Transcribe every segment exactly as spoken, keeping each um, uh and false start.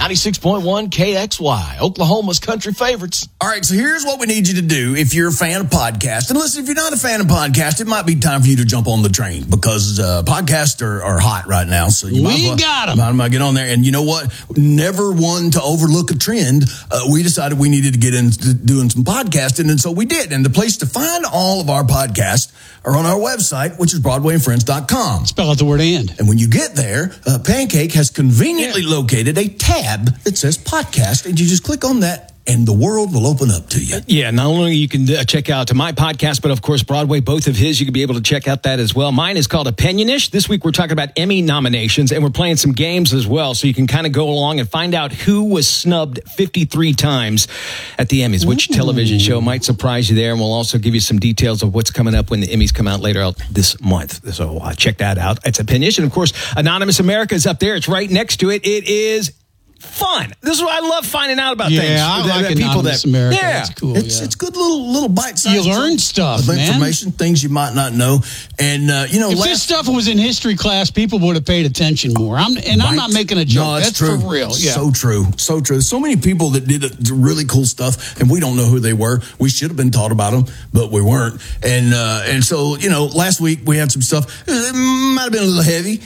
ninety-six point one K X Y, Oklahoma's country favorites. All right, so here's what we need you to do if you're a fan of podcasts. And listen, if you're not a fan of podcasts, it might be time for you to jump on the train because uh, podcasts are, are hot right now. So you we might well, got them. Might, might get on there. And you know what? Never one to overlook a trend. Uh, we decided we needed to get into doing some podcasting, and so we did. And the place to find all of our podcasts are on our website, which is broadway and friends dot com. Spell out the word and. And when you get there, uh, Pancake has conveniently yeah. located a tab that says podcast, and you just click on that, and the world will open up to you. Yeah, not only you can uh, check out my podcast, but of course, Broadway, both of his, you can be able to check out that as well. Mine is called Opinionish. This week, we're talking about Emmy nominations, and we're playing some games as well, so you can kind of go along and find out who was snubbed fifty-three times at the Emmys. Which Ooh. television show might surprise you there, and we'll also give you some details of what's coming up when the Emmys come out later out this month. So uh, check that out. It's Opinionish, and of course, Anonymous America is up there. It's right next to it. It is fun. This is what I love finding out about yeah, things. I that, like that people Anonymous that, America. Yeah. That's cool. It's yeah. it's good little little bite size. You learn stuff, of man. information, things you might not know, and uh, you know, if last, this stuff was in history class, people would have paid attention more. I'm and right? I'm not making a joke. No, that's, that's true. for real. Yeah. So true, so true. So many people that did really cool stuff, and we don't know who they were. We should have been taught about them, but we weren't. And uh, and so you know, last week we had some stuff. It might have been a little heavy,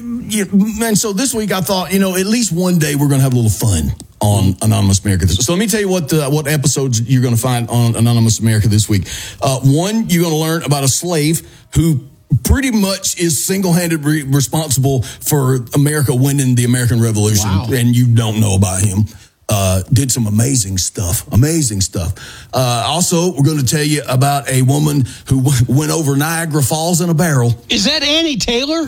and so this week I thought, you know, at least one day we're going to have a little fun on Anonymous America. So let me tell you what uh, what episodes you're going to find on Anonymous America this week. Uh, one, you're going to learn about a slave who pretty much is single-handed re- responsible for America winning the American Revolution, wow. and you don't know about him. Uh, did some amazing stuff, amazing stuff. Uh, also, we're going to tell you about a woman who w- went over Niagara Falls in a barrel. Is that Annie Taylor?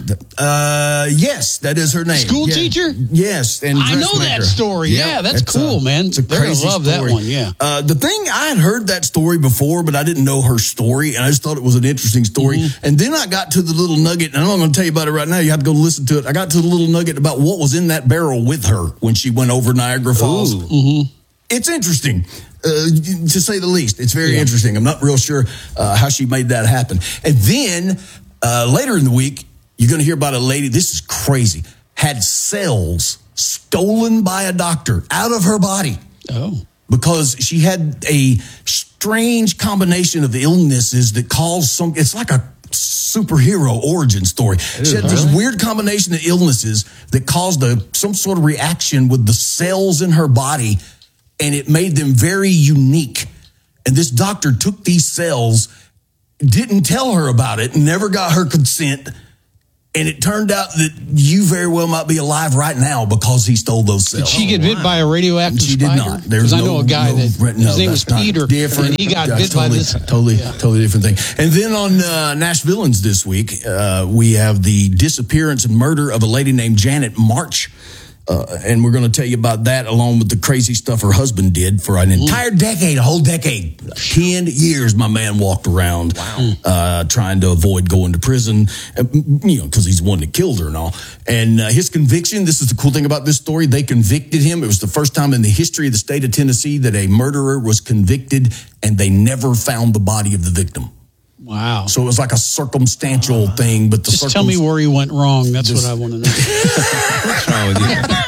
Uh, yes, that is her name. School yeah. teacher? Yes. And I know that story. Yeah, yeah that's cool, a, man. It's a They're crazy gonna love story. that one, yeah. Uh, the thing, I had heard that story before, but I didn't know her story, and I just thought it was an interesting story. Mm-hmm. And then I got to the little nugget, and I'm not going to tell you about it right now. You have to go listen to it. I got to the little nugget about what was in that barrel with her when she went over Niagara Falls. Mm-hmm. It's interesting, uh, to say the least. It's very yeah. interesting. I'm not real sure uh, how she made that happen. And then uh, later in the week, you're going to hear about a lady. This is crazy. Had cells stolen by a doctor out of her body. Oh. Because she had a strange combination of illnesses that caused some. It's like a superhero origin story. Ew, she had this really? weird combination of illnesses that caused a some sort of reaction with the cells in her body. And it made them very unique. And this doctor took these cells, didn't tell her about it, never got her consent. And it turned out that you very well might be alive right now because he stole those cells. Did she get oh, bit wow. by a radioactive she spider? She did not. Because no, I know a guy no, that, no, his name was Peter, different. and he got that's bit totally, by this. Totally, yeah. totally different thing. And then on uh, Nash Villains this week, uh, we have the disappearance and murder of a lady named Janet March. Uh, and we're going to tell you about that along with the crazy stuff her husband did for an entire decade, a whole decade. Ten years my man walked around wow. uh, trying to avoid going to prison, uh, you know, because he's the one that killed her and all. And uh, his conviction, this is the cool thing about this story, they convicted him. It was the first time in the history of the state of Tennessee that a murderer was convicted and they never found the body of the victim. Wow. So it was like a circumstantial uh, thing, but the Just circum- tell me where he went wrong. That's just, what I want to know. What's wrong with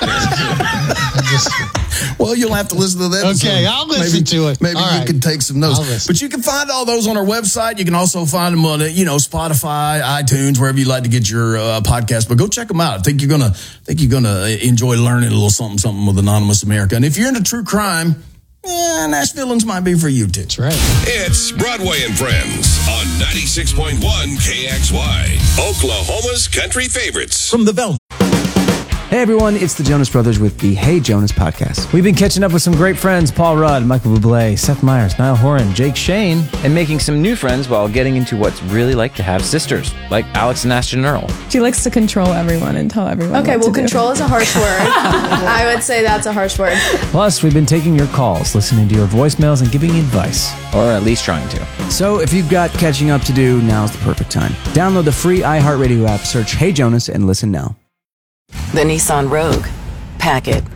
you? just, well, you'll have to listen to that. Okay, I'll listen maybe, to it. Maybe all you right. can take some notes. But you can find all those on our website. You can also find them on, you know, Spotify, iTunes, wherever you like to get your uh, podcast. But go check them out. I think you're gonna, I think you're gonna enjoy learning a little something, something with Anonymous America. And if you're into true crime, yeah, Nash Villains might be for you too. That's right. It's Broadway and Friends on ninety-six point one K X Y, Oklahoma's country favorites. From the Velvet. Hey everyone, it's the Jonas Brothers with the Hey Jonas podcast. We've been catching up with some great friends, Paul Rudd, Michael Bublé, Seth Meyers, Niall Horan, Jake Shane, and making some new friends while getting into what's really like to have sisters, like Alex and Ashton Earl. She likes to control everyone and tell everyone Okay, what well, to control do. is a harsh word. I would say that's a harsh word. Plus, we've been taking your calls, listening to your voicemails, and giving you advice. Or at least trying to. So if you've got catching up to do, now's the perfect time. Download the free iHeartRadio app, search Hey Jonas, and listen now. The Nissan Rogue. Pack it.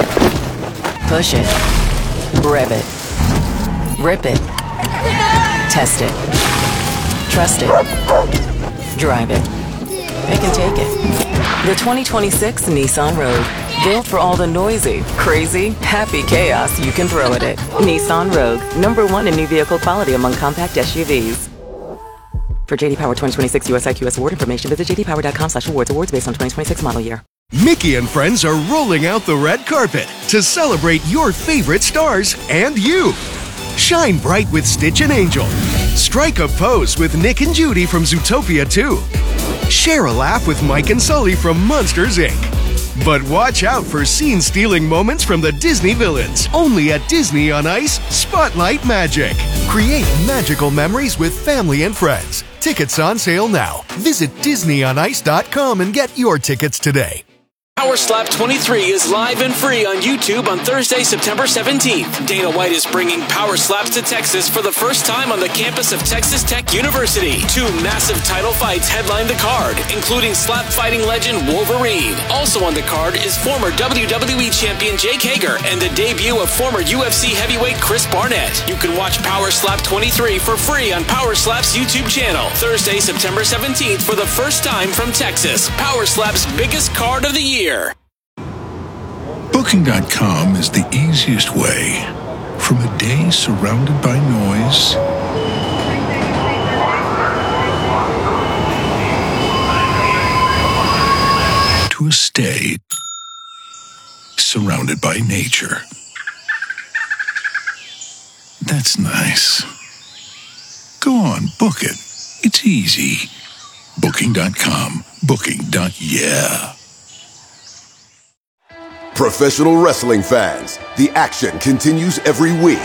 Push it. Rev it. Rip it. Test it. Trust it. Drive it. It can take it. The twenty twenty-six Nissan Rogue. Built for all the noisy, crazy, happy chaos you can throw at it. Nissan Rogue, number one in new vehicle quality among compact S U Vs. For J D Power twenty twenty-six U S I Q S award information, visit j d power dot com slash awards. Awards based on twenty twenty-six model year. Mickey and friends are rolling out the red carpet to celebrate your favorite stars and you. Shine bright with Stitch and Angel. Strike a pose with Nick and Judy from Zootopia two. Share a laugh with Mike and Sully from Monsters, Incorporated. But watch out for scene-stealing moments from the Disney villains. Only at Disney on Ice Spotlight Magic. Create magical memories with family and friends. Tickets on sale now. Visit disney on ice dot com and get your tickets today. Power Slap twenty-three is live and free on YouTube on Thursday, September seventeenth. Dana White is bringing Power Slaps to Texas for the first time on the campus of Texas Tech University. Two massive title fights headline the card, including slap fighting legend Wolverine. Also on the card is former W W E champion Jake Hager and the debut of former U F C heavyweight Chris Barnett. You can watch Power Slap twenty-three for free on Power Slap's YouTube channel. Thursday, September seventeenth for the first time from Texas. Power Slap's biggest card of the year. Booking dot com is the easiest way from a day surrounded by noise to a stay surrounded by nature. That's nice. Go on, book it. It's easy. Booking dot com. Booking. Yeah. Professional wrestling fans, the action continues every week.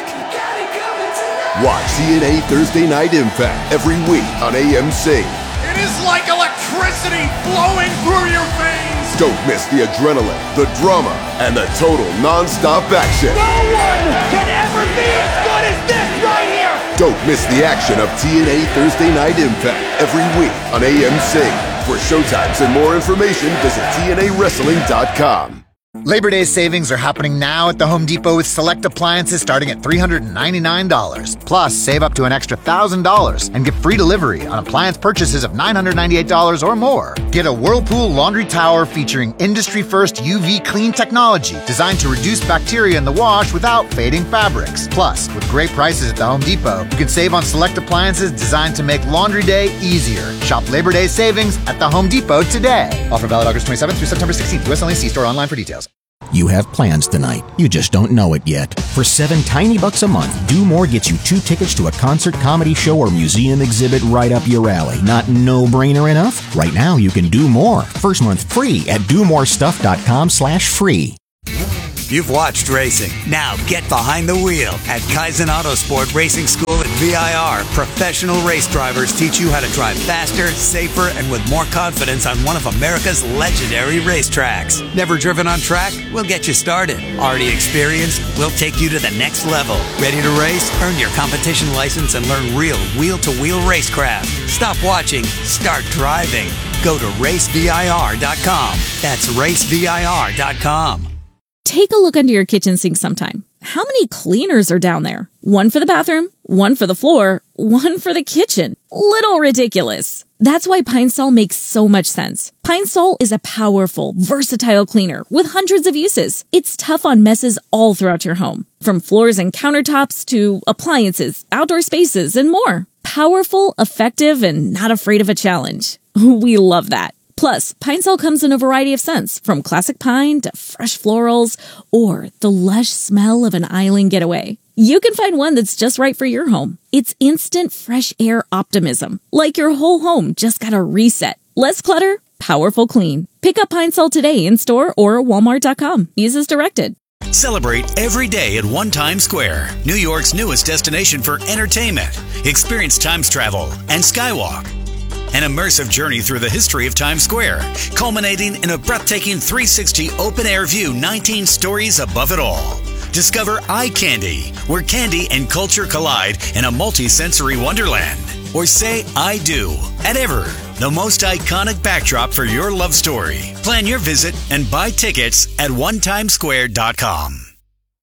Watch T N A Thursday Night Impact every week on A M C. It is like electricity flowing through your veins. Don't miss the adrenaline, the drama, and the total non-stop action. No one can ever be as good as this right here. Don't miss the action of T N A Thursday Night Impact every week on A M C. For showtimes and more information, visit T N A wrestling dot com. Labor Day savings are happening now at the Home Depot with select appliances starting at three hundred ninety-nine dollars. Plus, save up to an extra one thousand dollars and get free delivery on appliance purchases of nine hundred ninety-eight dollars or more. Get a Whirlpool laundry tower featuring industry-first U V clean technology designed to reduce bacteria in the wash without fading fabrics. Plus, with great prices at the Home Depot, you can save on select appliances designed to make laundry day easier. Shop Labor Day savings at the Home Depot today. Offer valid August twenty-seventh through September sixteenth. U S only. See store online for details. You have plans tonight. You just don't know it yet. For seven tiny bucks a month, Do More gets you two tickets to a concert, comedy show, or museum exhibit right up your alley. Not no-brainer enough? Right now, you can do more. First month free at do more stuff dot com slash free. You've watched racing. Now get behind the wheel. At Kaizen Autosport Racing School at V I R, professional race drivers teach you how to drive faster, safer, and with more confidence on one of America's legendary racetracks. Never driven on track? We'll get you started. Already experienced? We'll take you to the next level. Ready to race? Earn your competition license and learn real wheel-to-wheel racecraft. Stop watching. Start driving. Go to race V I R dot com. That's race V I R dot com. Take a look under your kitchen sink sometime. How many cleaners are down there? One for the bathroom, one for the floor, one for the kitchen. Little ridiculous. That's why Pine Sol makes so much sense. Pine Sol is a powerful, versatile cleaner with hundreds of uses. It's tough on messes all throughout your home, from floors and countertops to appliances, outdoor spaces, and more. Powerful, effective, and not afraid of a challenge. We love that. Plus, Pine Sol comes in a variety of scents, from classic pine to fresh florals or the lush smell of an island getaway. You can find one that's just right for your home. It's instant fresh air optimism, like your whole home just got a reset. Less clutter, powerful clean. Pick up Pine Sol today in store or walmart dot com. Use as directed. Celebrate every day at One Times Square, New York's newest destination for entertainment. Experience Times Travel and Skywalk. An immersive journey through the history of Times Square, culminating in a breathtaking three sixty open-air view, nineteen stories above it all. Discover Eye Candy, where candy and culture collide in a multi-sensory wonderland. Or say I do at Ever, the most iconic backdrop for your love story. Plan your visit and buy tickets at one times square dot com.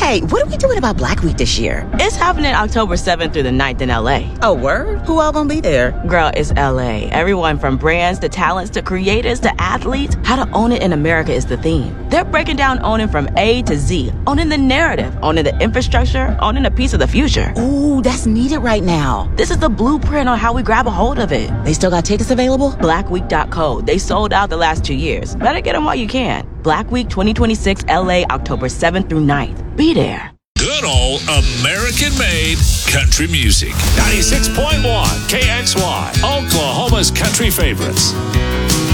Hey, what are we doing about Black Week this year? It's happening October seventh through the ninth in L A. Oh, word? Who all gonna be there? Girl, it's L A. Everyone from brands to talents to creators to athletes. How to own it in America is the theme. They're breaking down owning from A to Z. Owning the narrative, owning the infrastructure, owning a piece of the future. Ooh, that's needed right now. This is the blueprint on how we grab a hold of it. They still got tickets available? black week dot co. They sold out the last two years. Better get them while you can. Black Week twenty twenty-six L A, October seventh through ninth. Be there. Good old American-made country music. ninety-six point one K X Y, Oklahoma's country favorites.